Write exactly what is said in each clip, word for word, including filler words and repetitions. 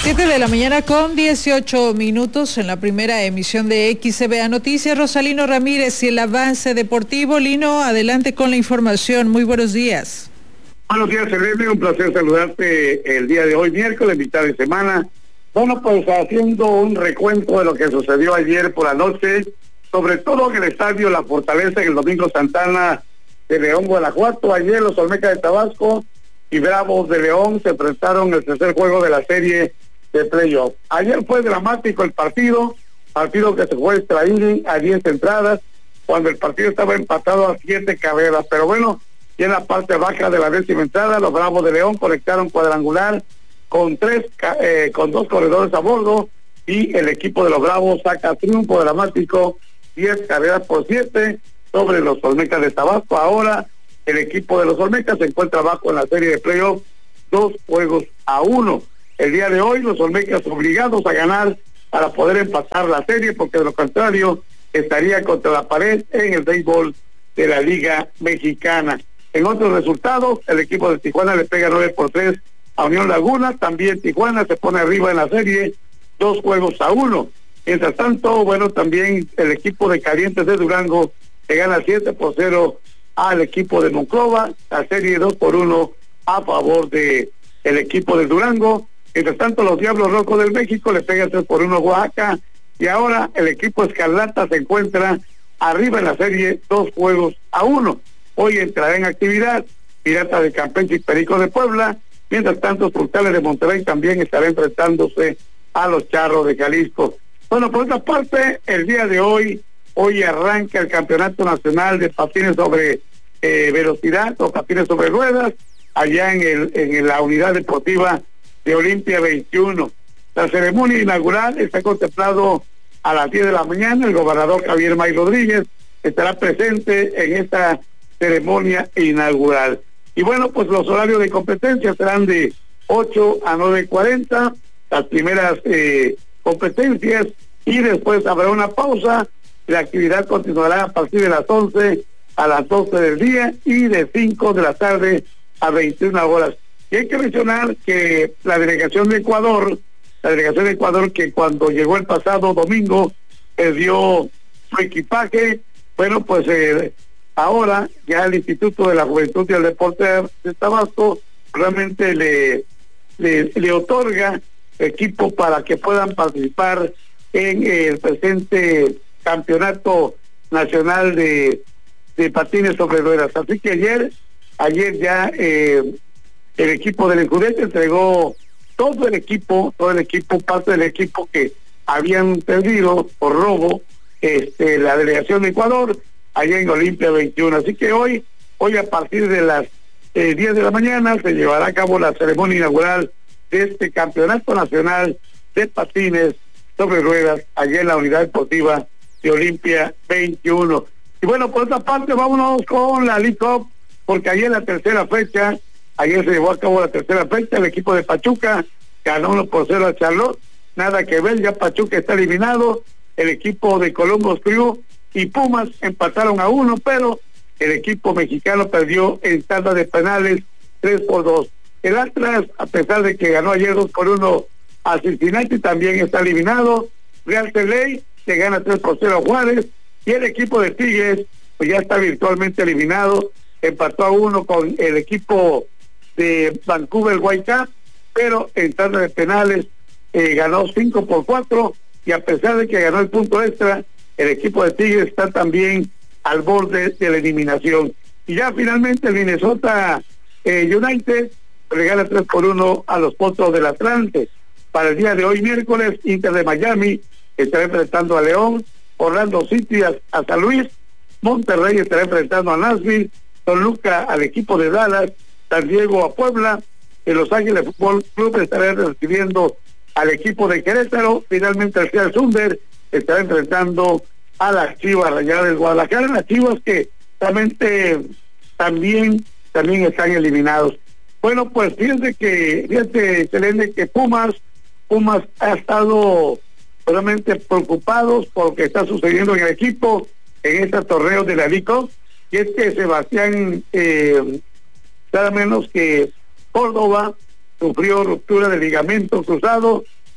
siete de la mañana con dieciocho minutos en la primera emisión de X C B A Noticias. Rosalino Ramírez y el avance deportivo. Lino, adelante con la información. Muy buenos días. Buenos días, Selene. Un placer saludarte el día de hoy, miércoles, mitad de semana. Bueno, pues haciendo un recuento de lo que sucedió ayer por la noche, sobre todo en el estadio La Fortaleza, en el Domingo Santana de León, Guanajuato. Ayer los Olmecas de Tabasco y Bravos de León se enfrentaron en el tercer juego de la serie de playoff. Ayer fue dramático el partido, partido que se fue extraído a diez entradas, cuando el partido estaba empatado a siete carreras. Pero bueno, y en la parte baja de la décima entrada, los Bravos de León conectaron cuadrangular con tres, eh, con dos corredores a bordo, y el equipo de los Bravos saca triunfo dramático, diez carreras por siete sobre los Olmecas de Tabasco. Ahora el equipo de los Olmecas se encuentra abajo en la serie de playoff, dos juegos a uno. El día de hoy los Olmecas obligados a ganar para poder empatar la serie, porque de lo contrario estaría contra la pared en el béisbol de la Liga Mexicana. En otros resultados, el equipo de Tijuana le pega nueve por tres a Unión Laguna. También Tijuana se pone arriba en la serie, dos juegos a uno. Mientras tanto, bueno, también el equipo de Calientes de Durango le gana siete por cero al equipo de Monclova, la serie dos por uno a favor de el equipo de Durango. Mientras tanto, los Diablos Rojos del México le pegan tres por uno a Oaxaca, y ahora el equipo Escarlata se encuentra arriba en la serie, dos juegos a uno. Hoy entrará en actividad Piratas de Campeche y Pericos de Puebla. Mientras tanto, Sultanes de Monterrey también estará enfrentándose a los Charros de Jalisco. Bueno, por otra parte, el día de hoy, hoy arranca el Campeonato Nacional de Patines sobre eh, Velocidad o Patines sobre Ruedas, allá en, el, en la Unidad Deportiva de Olimpia veintiuno. La ceremonia inaugural está contemplado a las diez de la mañana. El gobernador Javier May Rodríguez estará presente en esta ceremonia inaugural. Y bueno, pues los horarios de competencia serán de ocho a nueve cuarenta, las primeras eh, competencias, y después habrá una pausa. La actividad continuará a partir de las once a las doce del día y de cinco de la tarde a veintiuna horas. Y hay que mencionar que la delegación de Ecuador, la delegación de Ecuador que cuando llegó el pasado domingo perdió su equipaje. Bueno, pues eh, ahora ya el Instituto de la Juventud y el Deporte de Tabasco realmente le, le, le otorga equipo para que puedan participar en el presente Campeonato Nacional de, de Patines sobre Ruedas. Así que ayer, ayer ya eh, el equipo del Encudete entregó todo el equipo, todo el equipo, parte del equipo que habían perdido por robo este, la delegación de Ecuador, allá en Olimpia veintiuno. Así que hoy, hoy a partir de las eh, diez de la mañana se llevará a cabo la ceremonia inaugural de este Campeonato Nacional de Patines sobre Ruedas, allá en la Unidad Deportiva de Olimpia veintiuno. Y bueno, por otra parte, vámonos con la League Cup, porque ayer la tercera fecha, ayer se llevó a cabo la tercera fecha, el equipo de Pachuca ganó uno por cero a Charlotte, nada que ver, ya Pachuca está eliminado. El equipo de Columbus Crew y Pumas empataron a uno, pero el equipo mexicano perdió en tanda de penales tres por dos. El Atlas, a pesar de que ganó ayer dos por uno a Cincinnati, también está eliminado. Real Teley que gana tres por cero a Juárez, y el equipo de Tigres pues ya está virtualmente eliminado, empató a uno con el equipo de Vancouver Whitecaps, pero en tanda de penales eh, ganó cinco por cuatro, y a pesar de que ganó el punto extra, el equipo de Tigres está también al borde de la eliminación. Y ya finalmente el Minnesota eh, United regala tres por uno a los Potros del Atlante. Para el día de hoy, miércoles, Inter de Miami estará enfrentando a León, Orlando City a, a San Luis, Monterrey estará enfrentando a Nashville, Toluca al equipo de Dallas, San Diego a Puebla, en Los Ángeles Fútbol Club estará recibiendo al equipo de Querétaro. Finalmente el Seattle Thunder estará enfrentando a las Chivas Rayadas del Guadalajara, las Chivas que realmente también, también están eliminados. Bueno, pues fíjense que, fíjense, Selene, que Pumas, Pumas ha estado realmente preocupados por lo que está sucediendo en el equipo en este torneo de la League Cup, y es que Sebastián, eh, nada menos que Córdoba, sufrió ruptura de ligamento cruzado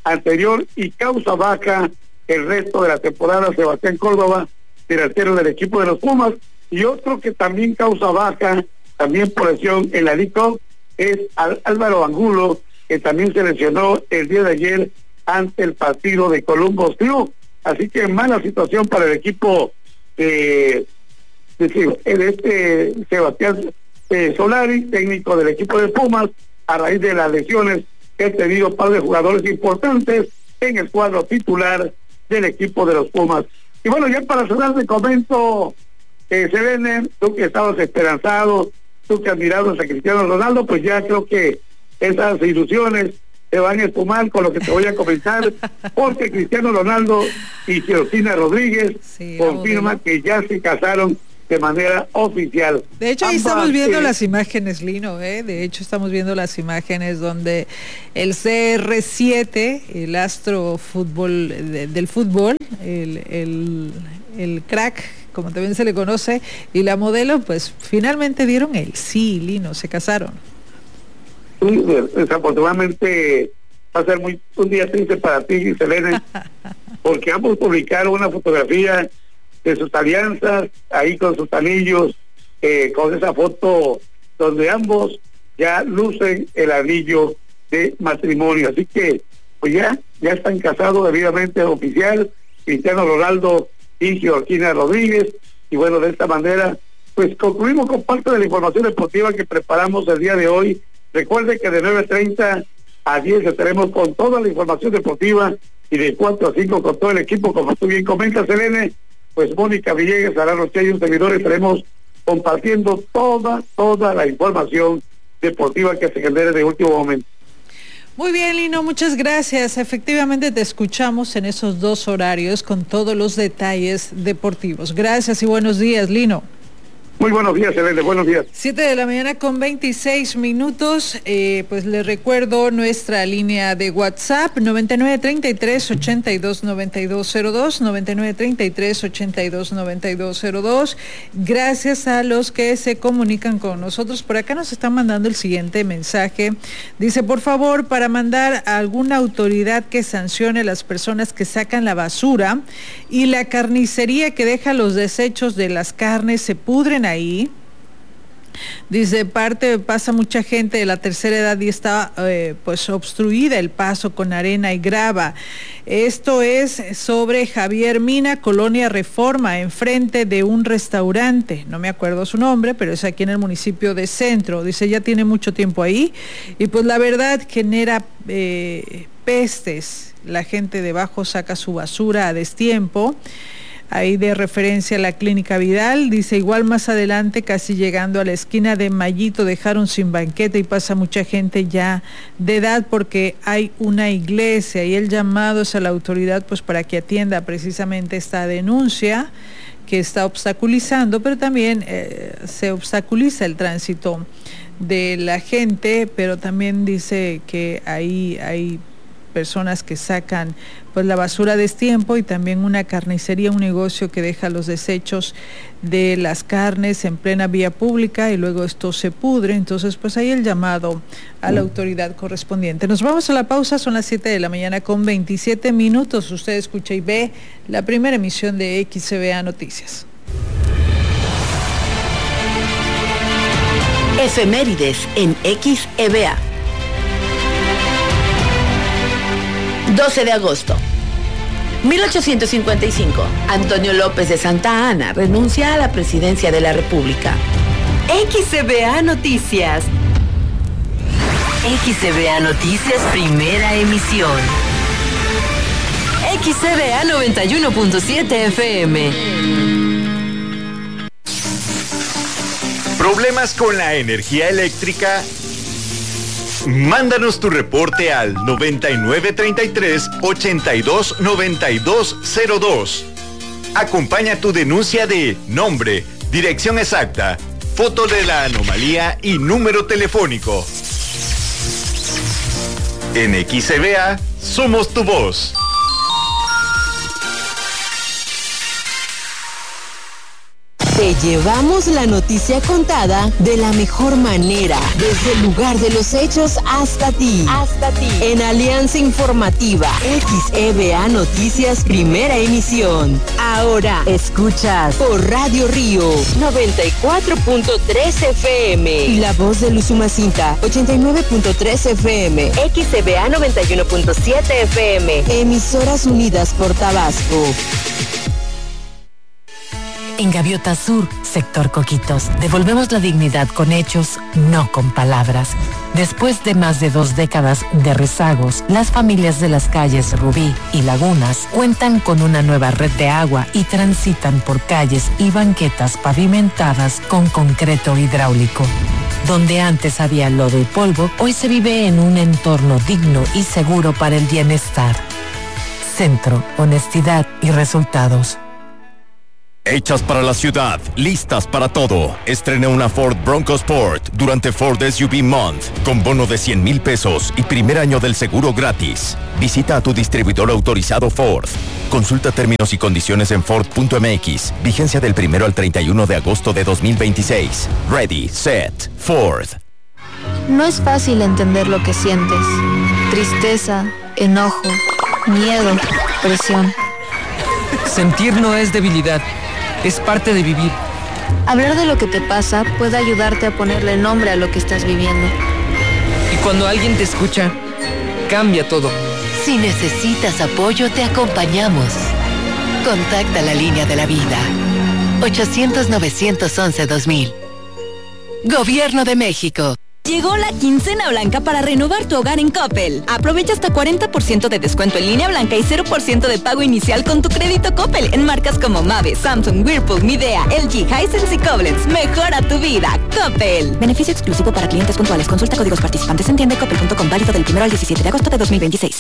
anterior y causa baja el resto de la temporada Sebastián Córdoba, delantero del equipo de los Pumas. Y otro que también causa baja, también por lesión en la League Cup, es Álvaro Angulo, que también se lesionó el día de ayer ante el partido de Columbus Crew. Así que mala situación para el equipo de, de, de este Sebastián eh, Solari, técnico del equipo de Pumas, a raíz de las lesiones que ha tenido un par de jugadores importantes en el cuadro titular del equipo de los Pumas. Y bueno, ya para cerrar te comento, eh, Selene, tú que estabas esperanzado, tú que admirabas a Cristiano Ronaldo, pues ya creo que esas ilusiones se van a espumar con lo que te voy a comentar, porque Cristiano Ronaldo y Georgina Rodríguez sí, confirman que ya se casaron de manera oficial. De hecho, ahí Ambas, estamos viendo eh, las imágenes, Lino, ¿eh? De hecho, estamos viendo las imágenes donde el C R siete, el astro fútbol de, del fútbol, el, el, el crack, como también se le conoce, y la modelo, pues finalmente dieron el sí, Lino, se casaron. Sí, desafortunadamente va a ser muy un día triste para ti, Selene, porque ambos publicaron una fotografía de sus alianzas, ahí con sus anillos, eh, con esa foto donde ambos ya lucen el anillo de matrimonio. Así que, pues ya, ya están casados debidamente oficial, Cristiano Ronaldo y Georgina Rodríguez. Y bueno, de esta manera, pues concluimos con parte de la información deportiva que preparamos el día de hoy. Recuerde que de nueve treinta a diez estaremos con toda la información deportiva y de cuatro a cinco con todo el equipo, como tú bien comentas, Selene. Pues Mónica Villegas, Alan Roche y un servidor estaremos compartiendo toda, toda la información deportiva que se genere de último momento. Muy bien, Lino, muchas gracias. Efectivamente te escuchamos en esos dos horarios con todos los detalles deportivos. Gracias y buenos días, Lino. Muy buenos días, Elena, buenos días. Siete de la mañana con veintiséis minutos, eh, pues les recuerdo nuestra línea de WhatsApp, noventa y nueve treinta y tres ochenta y dos noventa y dos cero dos, noventa y nueve treinta y tres ochenta y dos noventa y dos cero dos. Gracias a los que se comunican con nosotros. Por acá nos están mandando el siguiente mensaje. Dice, por favor, para mandar a alguna autoridad que sancione a las personas que sacan la basura y la carnicería que deja los desechos de las carnes se pudren ahí. Dice, parte pasa mucha gente de la tercera edad y está eh, pues obstruida el paso con arena y grava. Esto es sobre Javier Mina, Colonia Reforma, enfrente de un restaurante, no me acuerdo su nombre, pero es aquí en el municipio de Centro. Dice, ya tiene mucho tiempo ahí y pues la verdad genera eh, pestes. La gente debajo saca su basura a destiempo. Ahí de referencia a la Clínica Vidal, dice, igual más adelante, casi llegando a la esquina de Mayito, dejaron sin banqueta y pasa mucha gente ya de edad porque hay una iglesia, y el llamado es a la autoridad pues para que atienda precisamente esta denuncia que está obstaculizando, pero también eh, se obstaculiza el tránsito de la gente, pero también dice que ahí hay personas que sacan pues la basura a destiempo y también una carnicería, un negocio que deja los desechos de las carnes en plena vía pública y luego esto se pudre. Entonces pues ahí el llamado a la autoridad correspondiente. Nos vamos a la pausa, son las siete de la mañana con veintisiete minutos. Usted escucha y ve la primera emisión de X C B A Noticias. Efemérides en X E B A. doce de agosto. mil ochocientos cincuenta y cinco. Antonio López de Santa Anna renuncia a la presidencia de la República. X C B A Noticias. X C B A Noticias, primera emisión. X C B A noventa y uno punto siete F M. ¿Problemas con la energía eléctrica? Mándanos tu reporte al noventa y nueve treinta y tres ochenta y dos noventa y dos cero dos. Acompaña tu denuncia de nombre, dirección exacta, foto de la anomalía y número telefónico. En X C B A somos tu voz. Te llevamos la noticia contada de la mejor manera, desde el lugar de los hechos hasta ti. Hasta ti. En Alianza Informativa, X E B A Noticias, primera emisión. Ahora escuchas por Radio Río noventa y cuatro punto tres F M y La Voz de Usumacinta ochenta y nueve punto tres F M. X E B A noventa y uno punto siete F M. Emisoras unidas por Tabasco. En Gaviota Sur, sector Coquitos, devolvemos la dignidad con hechos, no con palabras. Después de más de dos décadas de rezagos, las familias de las calles Rubí y Lagunas cuentan con una nueva red de agua y transitan por calles y banquetas pavimentadas con concreto hidráulico. Donde antes había lodo y polvo, hoy se vive en un entorno digno y seguro para el bienestar. Centro, honestidad y resultados. Hechas para la ciudad, listas para todo. Estrena una Ford Bronco Sport durante Ford S U V Month con bono de cien mil pesos y primer año del seguro gratis. Visita a tu distribuidor autorizado Ford. Consulta términos y condiciones en Ford punto M X. Vigencia del primero al treinta y uno de agosto de dos mil veintiséis. Ready, set, Ford. No es fácil entender lo que sientes. Tristeza, enojo, miedo, presión. Sentir no es debilidad. Es parte de vivir. Hablar de lo que te pasa puede ayudarte a ponerle nombre a lo que estás viviendo. Y cuando alguien te escucha, cambia todo. Si necesitas apoyo, te acompañamos. Contacta la línea de la vida. ochocientos, novecientos once, dos mil. Gobierno de México. Llegó la quincena blanca para renovar tu hogar en Coppel. Aprovecha hasta cuarenta por ciento de descuento en línea blanca y cero por ciento de pago inicial con tu crédito Coppel en marcas como Mave, Samsung, Whirlpool, Midea, L G, Hisense y Koblenz. Mejora tu vida, Coppel. Beneficio exclusivo para clientes puntuales. Consulta códigos participantes en tienda coppel punto com, válido del primero al diecisiete de agosto de dos mil veintiséis.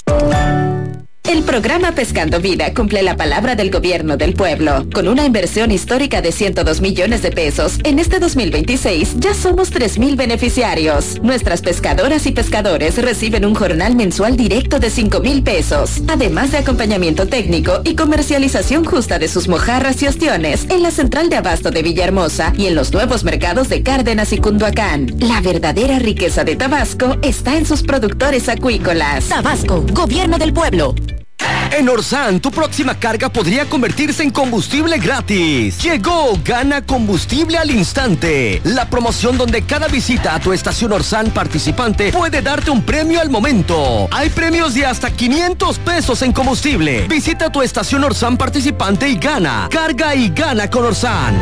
El programa Pescando Vida cumple la palabra del gobierno del pueblo. Con una inversión histórica de ciento dos millones de pesos, en este dos mil veintiséis ya somos tres mil beneficiarios. Nuestras pescadoras y pescadores reciben un jornal mensual directo de cinco mil pesos, además de acompañamiento técnico y comercialización justa de sus mojarras y ostiones en la central de abasto de Villahermosa y en los nuevos mercados de Cárdenas y Cunduacán. La verdadera riqueza de Tabasco está en sus productores acuícolas. Tabasco, gobierno del pueblo. En Orsan, tu próxima carga podría convertirse en combustible gratis. Llegó Gana Combustible al Instante, la promoción donde cada visita a tu estación Orsan participante puede darte un premio al momento. Hay premios de hasta quinientos pesos en combustible. Visita tu estación Orsan participante y gana. Carga y gana con Orsan.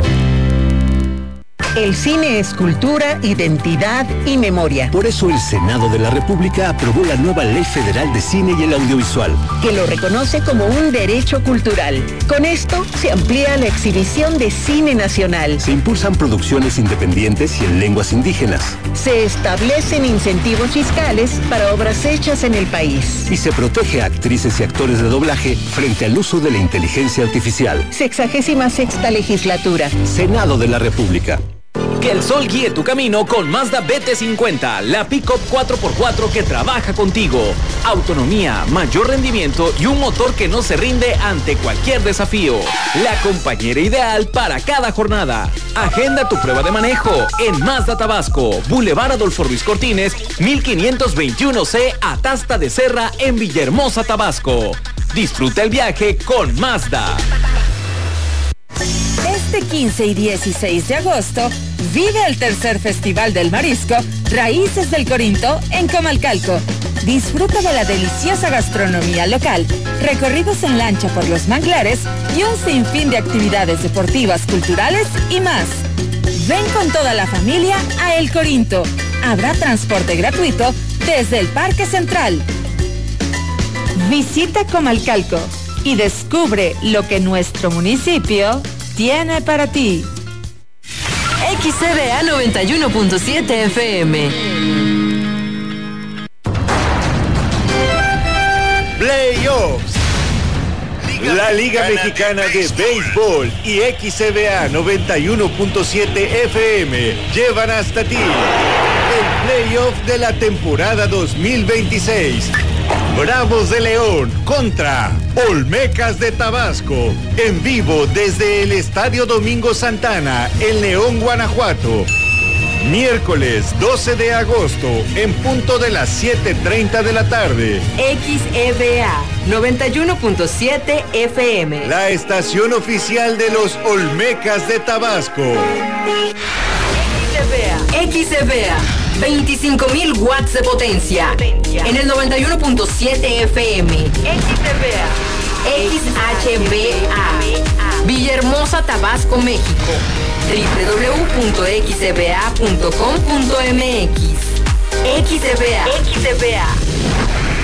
El cine es cultura, identidad y memoria. Por eso el Senado de la República aprobó la nueva Ley Federal de Cine y el Audiovisual, que lo reconoce como un derecho cultural. Con esto se amplía la exhibición de cine nacional. Se impulsan producciones independientes y en lenguas indígenas. Se establecen incentivos fiscales para obras hechas en el país. Y se protege a actrices y actores de doblaje frente al uso de la inteligencia artificial. Sexagésima sexta legislatura. Senado de la República. Que el sol guíe tu camino con Mazda B T cincuenta, la pick-up cuatro por cuatro que trabaja contigo. Autonomía, mayor rendimiento y un motor que no se rinde ante cualquier desafío. La compañera ideal para cada jornada. Agenda tu prueba de manejo en Mazda Tabasco, Boulevard Adolfo Ruiz Cortines, mil quinientos veintiuno C, Atasta de Serra, en Villahermosa, Tabasco. Disfruta el viaje con Mazda. Este quince y dieciséis de agosto, vive el tercer Festival del Marisco, Raíces del Corinto, en Comalcalco. Disfruta de la deliciosa gastronomía local, recorridos en lancha por los manglares y un sinfín de actividades deportivas, culturales y más. Ven con toda la familia a El Corinto. Habrá transporte gratuito desde el Parque Central. Visita Comalcalco y descubre lo que nuestro municipio tiene para ti. X E B A noventa y uno punto siete F M. Playoffs. La Liga Mexicana de Béisbol y X E B A noventa y uno punto siete F M llevan hasta ti el playoff de la temporada dos mil veintiséis. Bravos de León contra Olmecas de Tabasco. En vivo desde el Estadio Domingo Santana, en León, Guanajuato. Miércoles doce de agosto, en punto de las siete treinta de la tarde. X E B A noventa y uno punto siete F M. La estación oficial de los Olmecas de Tabasco. X E B A veinticinco mil watts de potencia. En el noventa y uno punto siete F M. X E B A. X H B A. Villahermosa, Tabasco, México. doble u doble u doble u punto x e b a punto com punto m x. X E B A. X E B A.